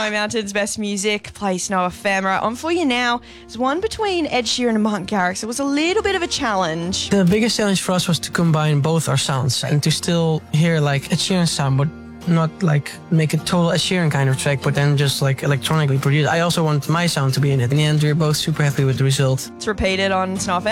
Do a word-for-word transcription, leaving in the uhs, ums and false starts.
High Mountains Best Music, play Snow Ephemera. On for you now is one between Ed Sheeran and Martin Garrix. It was a little bit of a challenge. The biggest challenge for us was to combine both our sounds and to still hear like Ed Sheeran's sound, but not like make a total Ed Sheeran kind of track, but then just like electronically produced. I also want my sound to be in it. In the end, we were both super happy with the result. It's repeated on Snow Ephemera.